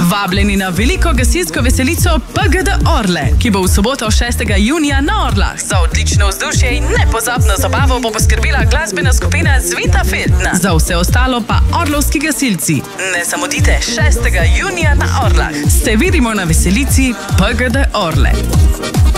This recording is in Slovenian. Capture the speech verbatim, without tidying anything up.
Vabljeni na veliko gasilsko veselico P G D Orle, ki bo v soboto šestega junija na Orlah. Za odlično vzdušje in nepozabno zabavo bo poskrbela glasbena skupina Zvita Feltna. Za vse ostalo pa orlovski gasilci. Ne zamudite šestega junija na Orlah. Se vidimo na veselici P G D Orle.